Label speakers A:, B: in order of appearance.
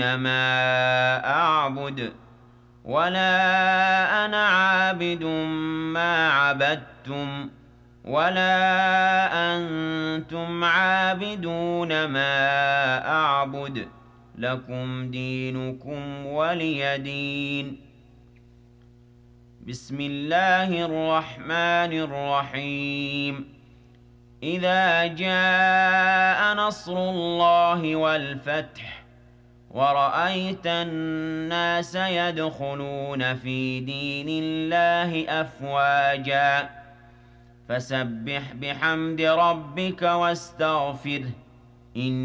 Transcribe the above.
A: ما أعبد ولا أنا عابد ما عبدتم ولا أنتم عابدون ما أعبد لكم دينكم ولي دين. بسم الله الرحمن الرحيم. إذا جاء نصر الله والفتح ورأيت الناس يدخلون في دين الله أفواجا فسبح بحمد ربك واستغفره